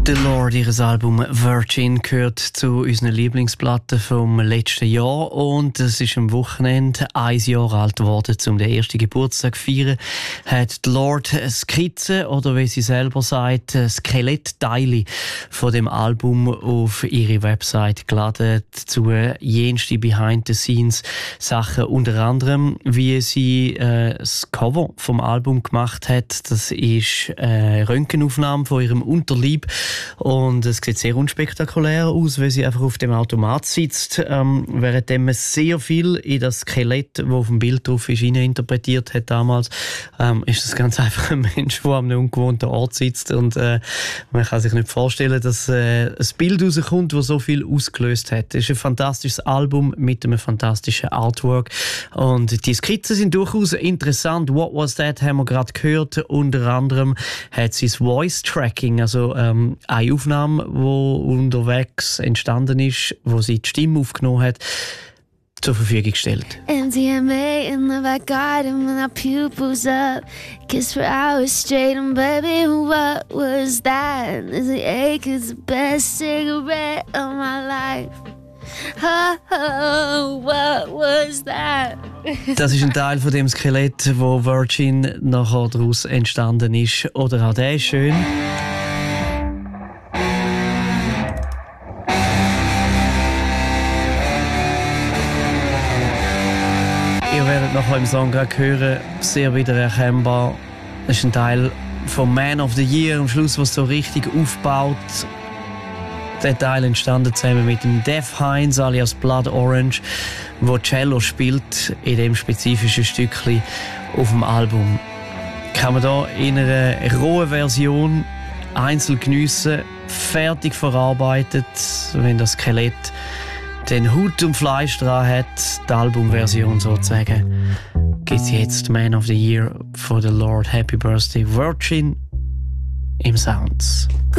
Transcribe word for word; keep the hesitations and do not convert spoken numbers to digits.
The Lord, ihr Album Virgin, gehört zu unseren Lieblingsplatten vom letzten Jahr und es ist am Wochenende ein Jahr alt geworden, um den ersten Geburtstag zu feiern. Hat The Lord eine Skizze oder wie sie selber sagt, ein Skelettteile von dem Album auf ihre Website geladen, zu jenste Behind-the-Scenes-Sachen, unter anderem wie sie äh, das Cover vom Album gemacht hat. Das ist eine Röntgenaufnahme von ihrem Unterleib. Und es sieht sehr unspektakulär aus, weil sie einfach auf dem Automat sitzt, ähm, währenddem man sehr viel in das Skelett, das auf dem Bild drauf ist, interpretiert hat damals, ähm, ist das ganz einfach ein Mensch, der an einem ungewohnten Ort sitzt und äh, man kann sich nicht vorstellen, dass äh, ein Bild rauskommt, das so viel ausgelöst hat. Es ist ein fantastisches Album mit einem fantastischen Artwork und die Skizzen sind durchaus interessant. What Was That haben wir gerade gehört. Unter anderem hat sie das Voice Tracking, also ähm, eine Aufnahme, die unterwegs entstanden ist, wo sie die Stimme aufgenommen hat, zur Verfügung gestellt. M D M A in the back garden when our pupils up. Kiss for hours straight and baby, what was that? Is the ache is the best cigarette of my life. Oh, oh, what was that? Das ist ein Teil von dem Skelett, wo Virgin nachher daraus entstanden ist. Oder auch der ist schön. Ihr werdet nachher im Song gerade hören, sehr wiedererkennbar. Das ist ein Teil vom Man of the Year, am Schluss, was so richtig aufbaut. Der Teil entstanden zusammen mit dem Dev Hines alias Blood Orange, wo Cello spielt in dem spezifischen Stückchen auf dem Album. Kann man da in einer rohen Version einzeln geniessen, fertig verarbeitet, wenn das Skelett den Hut und Fleisch dran hat, die Albumversion sozusagen, gibt es jetzt Man of the Year for the Lord. Happy Birthday Virgin im Sounds.